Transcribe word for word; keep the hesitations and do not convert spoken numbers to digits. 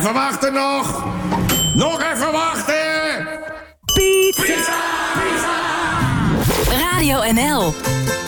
even wachten nog. Nog even wachten. Pizza. Pizza. Radio N L.